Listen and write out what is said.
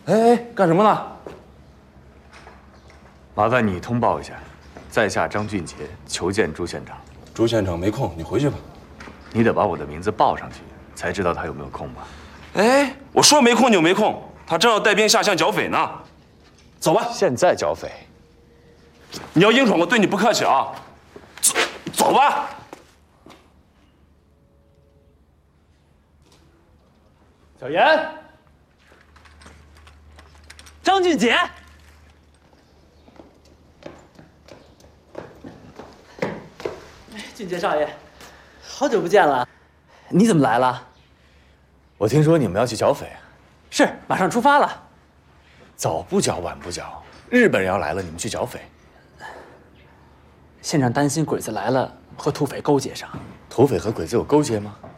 哎，干什么呢？ 麻烦你通报一下，在下张俊杰求见朱县长。 朱县长没空，你回去吧。 你得把我的名字报上去，才知道他有没有空吧？ 哎，我说没空就没空，他正要带兵下乡剿匪呢。走吧， 现在剿匪？ 你要硬闯，我对你不客气啊。走吧。 小严，张俊杰，俊杰少爷，好久不见了，你怎么来了？ 我听说你们要去剿匪， 是，马上出发了。 早不剿晚不剿，日本人要来了，你们去剿匪？ 县长担心鬼子来了和土匪勾结上。 土匪和鬼子有勾结吗？